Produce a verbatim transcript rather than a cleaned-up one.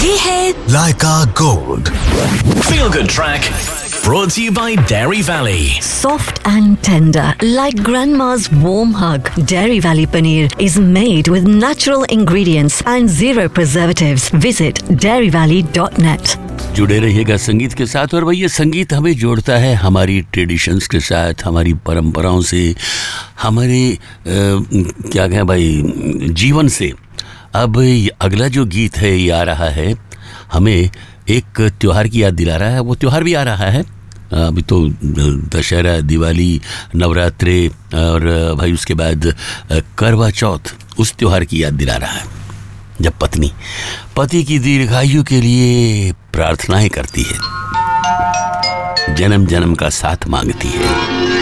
ये है लाइका gold Feel Good Track, brought to you by Dairy Valley. soft and tender, like grandma's warm hug. Dairy Valley paneer is made with natural ingredients and zero preservatives. Visit dairy valley dot net. जुड़े रहिएगा संगीत के साथ। और भैया संगीत हमें जोड़ता है हमारी ट्रेडिशंस के साथ, हमारी परंपराओं से, हमारे आ, क्या कहें भाई, जीवन से। अब अगला जो गीत है ये आ रहा है, हमें एक त्योहार की याद दिला रहा है। वो त्योहार भी आ रहा है, अभी तो दशहरा, दिवाली, नवरात्रे और भाई उसके बाद करवा चौथ, उस त्योहार की याद दिला रहा है जब पत्नी पति की दीर्घायु के लिए प्रार्थनाएं करती है, जन्म जन्म का साथ मांगती है।